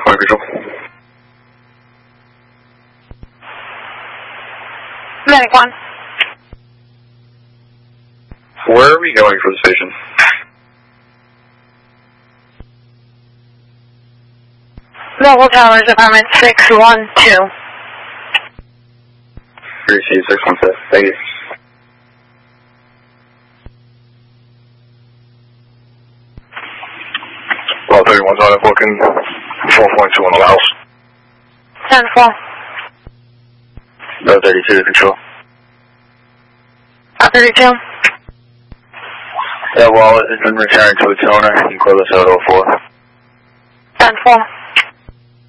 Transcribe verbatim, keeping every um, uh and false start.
Point Visual. Medic one. Where are we going for the station? Mobile Towers, apartment six one two. Receive six one two. Thank you. Well, thirty-one's on it, booking four point two on the house. ten four. No, thirty-two to control. Uh, thirty-two. That wallet has been returned to its owner. You can call us out oh four. ten four.